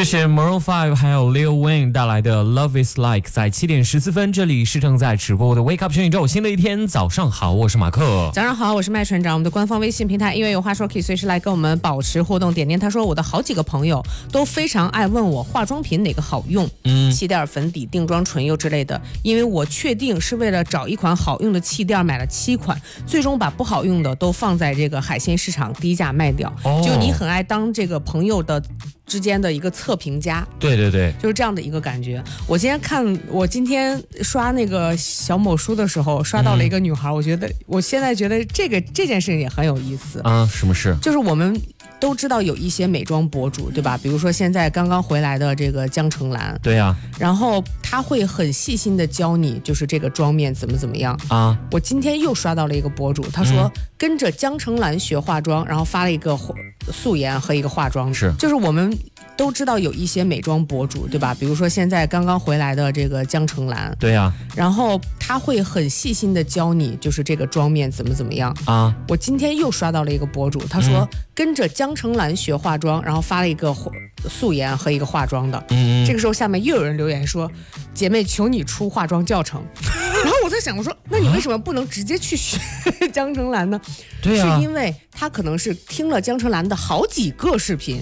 这是 Maroon 5还有 Lil Wayne 带来的 Love Is Like， 在7点14分，这里是正在直播的 Wake Up 全宇宙，新的一天，早上好，我是马克。 早上好，我是麦船长。我们的官方微信平台，因为有话说可以随时来跟我们保持互动。点点他说，我的好几个朋友都非常爱问我化妆品哪个好用，气垫、粉底、定妆、唇釉之类的。因为我确定是为了找一款好用的气垫买了7款，最终把不好用的都放在这个海鲜市场低价卖掉。就你很爱当这个朋友的之间的一个测评家， 对对对， 就是这样的一个感觉。我今天刷那个小某书的时候，刷到了一个女孩，我现在觉得这件事情也很有意思啊。什么事？就是我们都知道有一些美妆博主，对吧？比如说现在刚刚回来的这个江澄兰， 对呀， 然后他会很细心的教你，就是这个妆面怎么样啊。我今天又刷到了一个博主，他说跟着江澄兰学化妆，然后发了一个素颜和一个化妆，就是我们都知道有一些美妆博主，对吧？比如说现在刚刚回来的这个江澄兰， 对呀， 然后他会很细心的教你，就是这个妆面怎么样啊。我今天又刷到了一个博主，他说跟着江澄兰学化妆，然后发了一个素颜和一个化妆的。这个时候下面又有人留言说，姐妹求你出化妆教程。然后我在想，我说那你为什么不能直接去学江澄兰呢？ 对呀， 是因为他可能是听了江澄兰的好几个视频，